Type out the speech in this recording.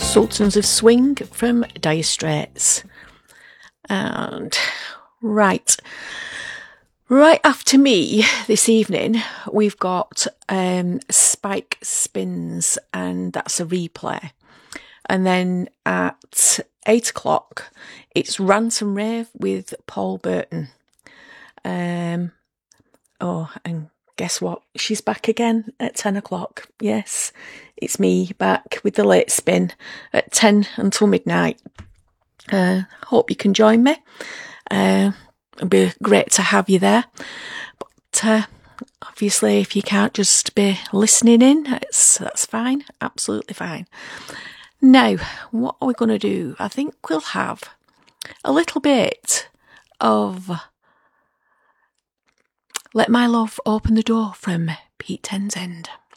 Sultans of Swing from Dire Straits. And right after me this evening, we've got Spike Spins, and that's a replay. And then at 8 o'clock, it's Rant and Rave with Paul Burton. And guess what? She's back again at 10 o'clock. Yes, it's me back with the late spin at 10 until midnight. Hope you can join me. It'd be great to have you there. But obviously, if you can't just be listening in, that's fine. Absolutely fine. Now, what are we going to do? I think we'll have a little bit of Let My Love Open the Door from Pete Townsend.